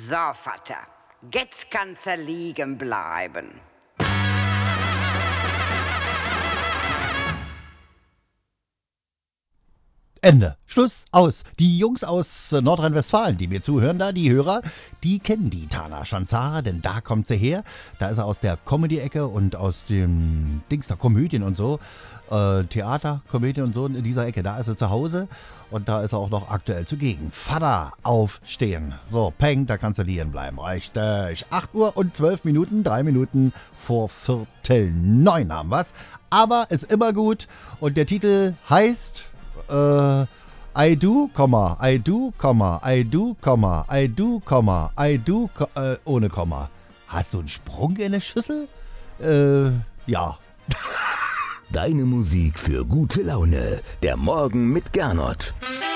So, Vater, jetzt kannst du liegen bleiben. Ende. Schluss. Aus. Die Jungs aus Nordrhein-Westfalen, die mir zuhören, da, die Hörer, die kennen die Tana Schanzara, denn da kommt sie her. Da ist er aus der Comedy-Ecke und aus dem Dings da, Komödien und so. Theater, Komödien und so in dieser Ecke. Da ist er zu Hause und da ist er auch noch aktuell zugegen. Vater, aufstehen. So, Peng, da kannst du liegen bleiben. Richtig. 8 Uhr und 12 Minuten, 3 Minuten vor 8:45 haben wir's. Aber ist immer gut und der Titel heißt... I do, I do, I do, I do, I do, ohne Komma. Hast du einen Sprung in der Schüssel? Ja. Deine Musik für gute Laune. Der Morgen mit Gernot.